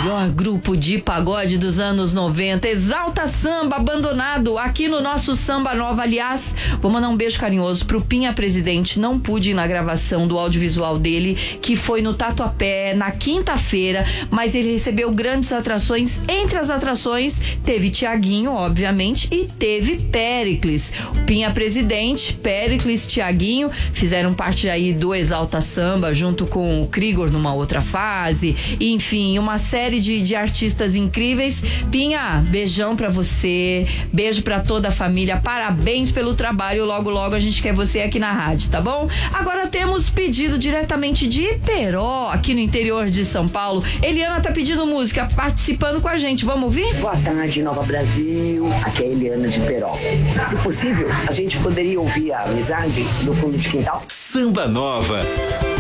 melhor grupo de pagode dos anos 90, Exalta Samba, abandonado aqui no nosso Samba Nova. Aliás, vou mandar um beijo carinhoso pro Pinha Presidente. Não pude ir na gravação do audiovisual dele, que foi no Tatuapé na quinta-feira, mas ele recebeu grandes atrações. Entre as atrações teve Tiaguinho, obviamente, e teve Péricles. O Pinha Presidente, Péricles, Tiaguinho fizeram parte aí do Exalta Samba junto com o Krigor numa outra fase, enfim, uma série de artistas incríveis. Pinha, beijão pra você, beijo pra toda a família, parabéns pelo trabalho, logo logo a gente quer você aqui na rádio, tá bom? Agora temos pedido diretamente de Iperó, aqui no interior de São Paulo. Eliana tá pedindo música, participando com a gente, vamos ouvir? Boa tarde, Nova Brasil, aqui é a Eliana de Iperó. Se possível, a gente poderia ouvir a Amizade do Fundo de Quintal? Samba Nova.